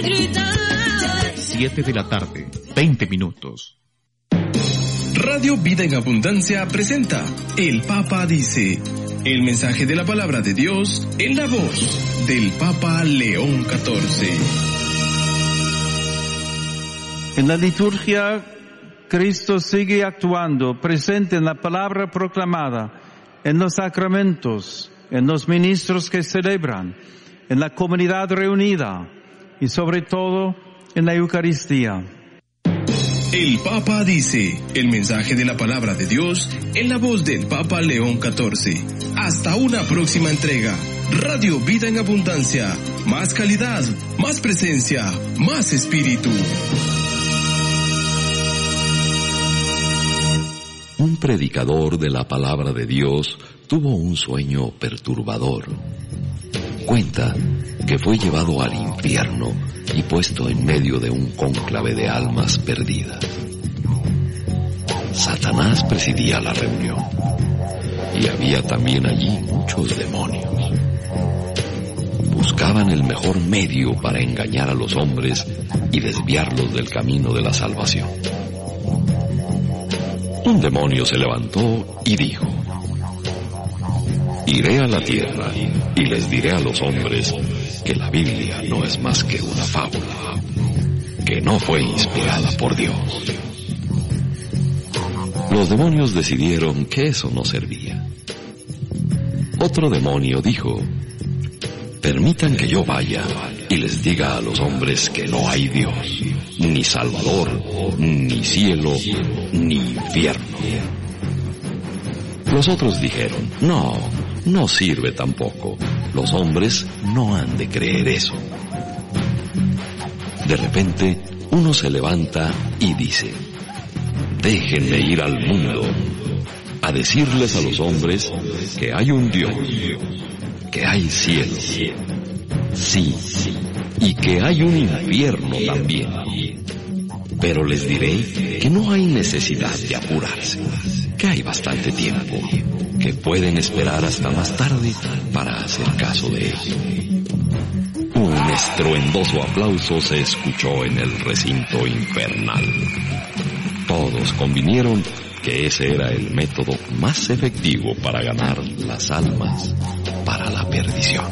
7 de la tarde, 20 minutos. Radio Vida en Abundancia presenta El Papa Dice, el mensaje de la palabra de Dios en la voz del Papa León XIV. En la liturgia, Cristo sigue actuando, presente en la palabra proclamada, en los sacramentos, en los ministros que celebran, en la comunidad reunida y sobre todo en la Eucaristía. El Papa Dice, el mensaje de la palabra de Dios en la voz del Papa León XIV. Hasta una próxima entrega. Radio Vida en Abundancia. Más calidad, más presencia, más espíritu. Un predicador de la palabra de Dios tuvo un sueño perturbador. Cuenta que fue llevado al infierno y puesto en medio de un cónclave de almas perdidas. Satanás presidía la reunión y había también allí muchos demonios. Buscaban el mejor medio para engañar a los hombres y desviarlos del camino de la salvación. Un demonio se levantó y dijo: iré a la tierra y les diré a los hombres que la Biblia no es más que una fábula, que no fue inspirada por Dios. Los demonios decidieron que eso no servía. Otro demonio dijo: permitan que yo vaya y les diga a los hombres que no hay Dios, ni Salvador, ni cielo, ni infierno. Los otros dijeron: no sirve tampoco. Los hombres no han de creer eso. De repente, uno se levanta y dice: déjenme ir al mundo a decirles a los hombres que hay un Dios, que hay cielo, sí, y que hay un infierno también. Pero les diré que no hay necesidad de apurarse, que hay bastante tiempo, que pueden esperar hasta más tarde para hacer caso de ello. Un estruendoso aplauso se escuchó en el recinto infernal. Todos convinieron que ese era el método más efectivo para ganar las almas para la perdición.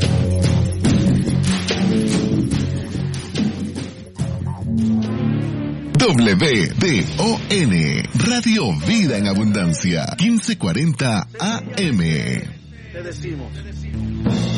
WDON, Radio Vida en Abundancia, 1540 AM. Te decimos.